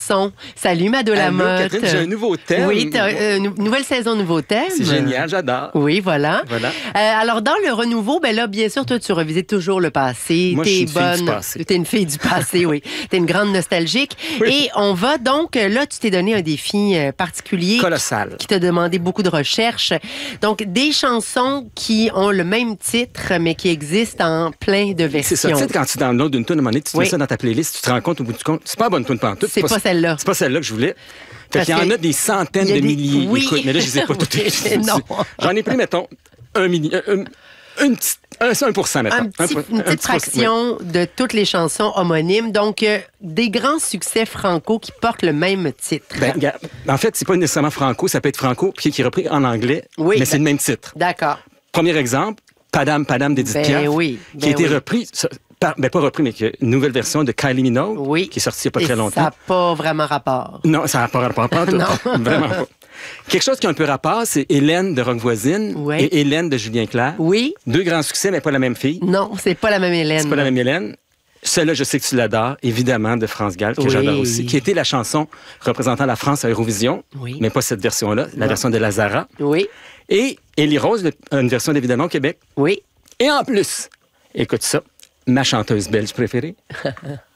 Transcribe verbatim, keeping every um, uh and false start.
Son. Salut, Mado Lamotte. Allô, Catherine, j'ai un nouveau thème. Oui, t'as, euh, nou- nouvelle saison, nouveau thème. C'est génial, j'adore. Oui, voilà. Voilà. Euh, alors, dans le renouveau, ben là, bien sûr, toi, tu revisites toujours le passé. Moi, je T'es suis une fille bonne. du passé. T'es une fille du passé, oui. T'es une grande nostalgique. Oui. Et on va donc, euh, là, tu t'es donné un défi euh, particulier. Colossal. Qui t'a demandé beaucoup de recherches. Donc, des chansons qui ont le même titre, mais qui existent en plein de versions. C'est ça. Tu sais, quand tu downloads une tune, à un moment donné, tu te Oui. mets ça dans ta playlist, tu te rends compte au bout du compte, c'est pas la bonne tune pantoute. C'est pas celle-là. C'est pas celle-là que je voulais. Fait Parce qu'il y en que a des centaines il y a de des- milliers. Oui. Écoute, mais là, je les ai pas toutes. Oui, non. J'en ai pris, mettons, un million. Un, une petite, un, un pour cent, mettons. Un petit- pour- une un petite petit pour- fraction de toutes les chansons homonymes. Donc, euh, des grands succès franco qui portent le même titre. oui. Ben, regarde, en fait, c'est pas nécessairement franco, ça peut être franco, puis qui est repris en anglais, Oui, mais c'est ben- le même titre. D'accord. Premier exemple, Padam Padam d'Edith Ben Piaf, oui, qui ben a été oui. repris, ça- par- ben pas repris, mais qui est une nouvelle version de Kylie Minogue, Oui. qui est sortie il n'y a pas Et très ça longtemps. n'a pas vraiment rapport. Non, ça n'a pas rapport, pas en tout. Non. Vraiment pas. Quelque chose qui a un peu rapport, c'est Hélène de Rock Voisine Ouais. et Hélène de Julien Clerc. Oui? Deux grands succès, mais pas la même fille. Non, c'est pas la même Hélène. C'est pas la même Hélène. Celle-là, je sais que tu l'adores, évidemment, de France Gall, que Oui. j'adore aussi, qui était la chanson représentant la France à Eurovision, Oui. mais pas cette version-là, la Non. version de Lazara. Oui, Et Élie Rose, le- une version d'évidemment au Québec. oui. Et en plus, écoute ça, ma chanteuse belge préférée,